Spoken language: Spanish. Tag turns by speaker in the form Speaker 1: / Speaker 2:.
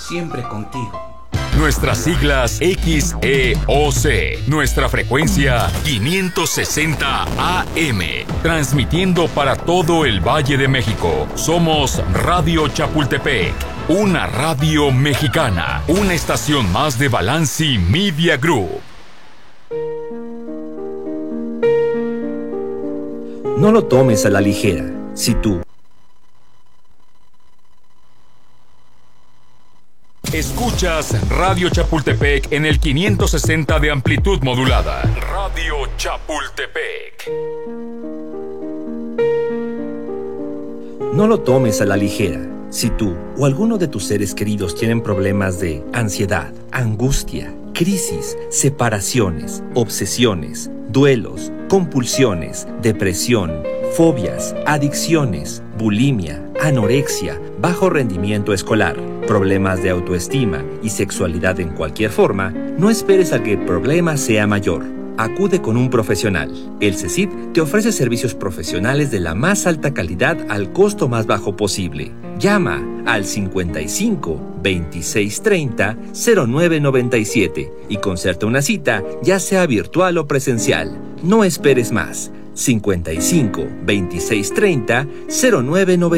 Speaker 1: siempre contigo.
Speaker 2: Nuestras siglas XEOC. Nuestra frecuencia 560 AM. Transmitiendo para todo el Valle de México. Somos Radio Chapultepec. Una radio mexicana. Una estación más de Balanci Media Group.
Speaker 3: No lo tomes a la ligera. Si tú
Speaker 2: escuchas Radio Chapultepec en el 560 de amplitud modulada. Radio Chapultepec.
Speaker 3: no lo tomes a la ligera. Si tú o alguno de tus seres queridos tienen problemas de ansiedad, angustia, crisis, separaciones, obsesiones, duelos, compulsiones, depresión, fobias, adicciones, bulimia, anorexia, bajo rendimiento escolar, problemas de autoestima y sexualidad en cualquier forma, no esperes a que el problema sea mayor. Acude con un profesional. El CECID te ofrece servicios profesionales de la más alta calidad al costo más bajo posible. Llama al 55 26 30 0997 y concerta una cita, ya sea virtual o presencial. No esperes más. 55 26 30 0997.